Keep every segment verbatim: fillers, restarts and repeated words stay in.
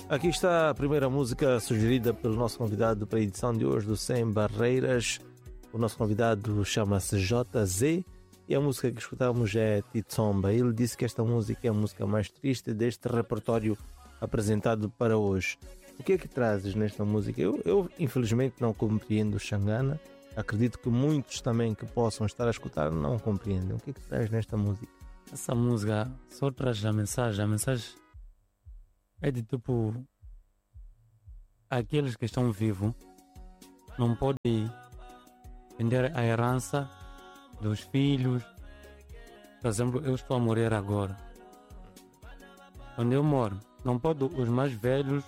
Aqui está a primeira música sugerida pelo nosso convidado para a edição de hoje do Sem Barreiras. O nosso convidado chama-se J Z e a música que escutamos é Titsomba. Ele disse que esta música é a música mais triste deste repertório apresentado para hoje. O que é que trazes nesta música? Eu, eu infelizmente não compreendo o Xangana. Acredito que muitos também que possam estar a escutar não compreendem. O que é que traz nesta música? Essa música só traz a mensagem. A mensagem é de tipo: aqueles que estão vivos não podem vender a herança dos filhos. Por exemplo, eu estou a morrer agora. Onde eu moro, não pode os mais velhos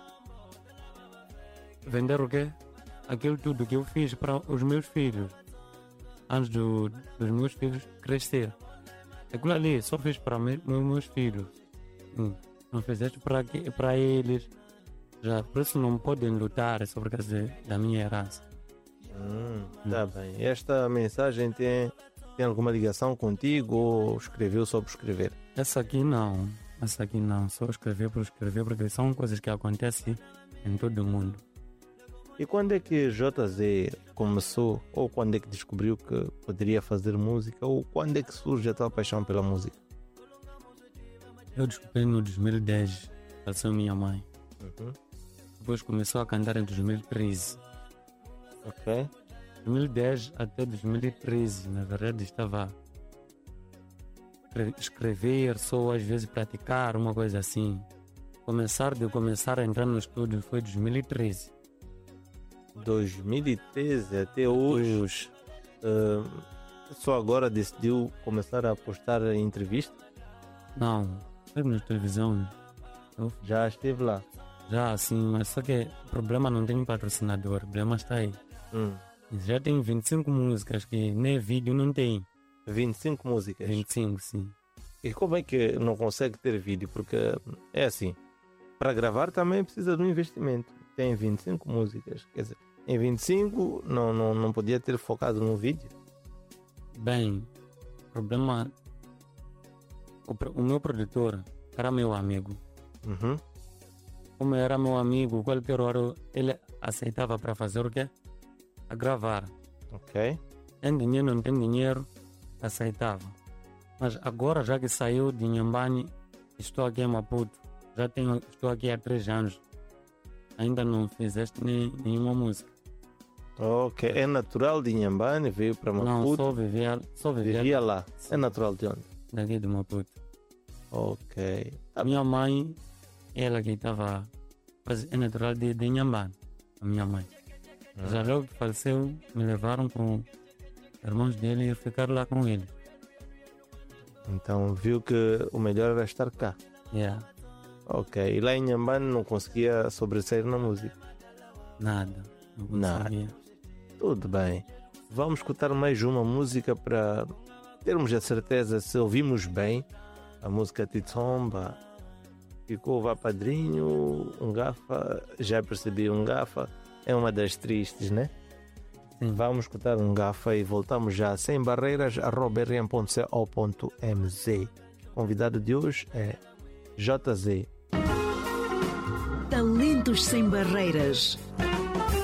vender o quê? Aquilo tudo que eu fiz para os meus filhos antes do, dos meus filhos crescer. Aquilo ali só fiz para me, meus filhos. Hum. Não fizeste para, para eles. Já, por isso não podem lutar sobre a causa da minha herança. Hum, tá hum. bem. Esta mensagem tem, tem alguma ligação contigo ou escreveu só por escrever? Essa aqui não. Essa aqui não. Só escrever por escrever, porque são coisas que acontecem em todo o mundo. E quando é que J Z começou, ou quando é que descobriu que poderia fazer música, ou quando é que surge a tua paixão pela música? Eu descobri no dois mil e dez, faleceu minha mãe. Uhum. Depois começou a cantar em dois mil e treze. Ok. dois mil e dez até dois mil e treze, na verdade, estava a escrever, só às vezes praticar, uma coisa assim. Começar de começar a entrar no estúdio foi dois mil e treze. dois mil e treze até hoje. Uh, só agora decidiu começar a postar em entrevista? Não, esteve na televisão. Eu já esteve lá? Já, sim, mas só que o problema não tem patrocinador, o problema está aí. Hum. Já tem vinte e cinco músicas que nem vídeo não tem. vinte e cinco músicas? vinte e cinco, sim. E como é que não consegue ter vídeo? Porque é assim, para gravar também precisa de um investimento. Tem vinte e cinco músicas, quer dizer, em vinte e cinco não, não, não podia ter focado no vídeo? Bem, o problema... O, o meu produtor era meu amigo. Uhum. Como era meu amigo, qualquer hora ele aceitava para fazer o quê? A gravar. Ok. Tem dinheiro, não tem dinheiro, aceitava. Mas agora, já que saiu de Inhambane, estou aqui em Maputo. Já tenho, estou aqui há três anos. Ainda não fizeste nem, nenhuma música. Ok. É natural de Inhambane, veio para Maputo? Não, só vivia, só vivia, vivia lá. É natural de onde? Daqui de Maputo. Ok. A minha mãe, ela que estava... É natural de, de Inhambane, a minha mãe. Hum. Já logo que faleceu, me levaram com os irmãos dele e ficar lá com ele. Então viu que o melhor era estar cá. Yeah. Ok. E lá em Inhambane não conseguia sobressair na música? Nada. Não conseguia. Nada. Tudo bem. Vamos escutar mais uma música para termos a certeza se ouvimos bem. A música Titsomba. Ficou Vá Padrinho, um gafa, já percebi, um gafa é uma das tristes, né? Sim. Vamos escutar um gafa e voltamos já. Sem barreiras, arroba r m ponto co ponto m z. Convidado de hoje é J Z. Talentos sem barreiras.